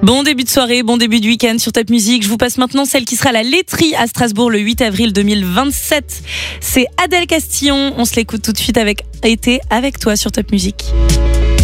Bon début de soirée, bon début de week-end sur Top Music. Je vous passe maintenant celle qui sera à la laiterie à Strasbourg le 8 avril 2027. C'est Adèle Castillon. On se l'écoute tout de suite avec Été avec toi sur Top Music.